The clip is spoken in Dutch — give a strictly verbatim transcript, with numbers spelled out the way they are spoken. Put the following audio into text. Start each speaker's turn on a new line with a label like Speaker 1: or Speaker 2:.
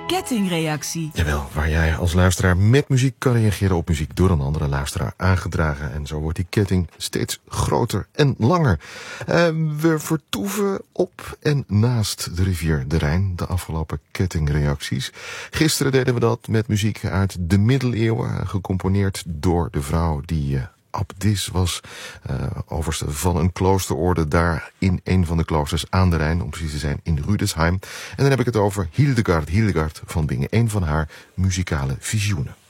Speaker 1: kettingreactie.
Speaker 2: Jawel, waar jij als luisteraar met muziek kan reageren op muziek door een andere luisteraar aangedragen. En zo wordt die ketting steeds groter en langer. Uh, we vertoeven op en naast de rivier de Rijn, de afgelopen kettingreacties. Gisteren deden we dat met muziek uit de middeleeuwen, gecomponeerd door de vrouw die Uh, abdis was, uh, overste van een kloosterorde daar in een van de kloosters aan de Rijn, om precies te zijn in Rüdesheim. En dan heb ik het over Hildegard, Hildegard van Bingen, een van haar muzikale visioenen.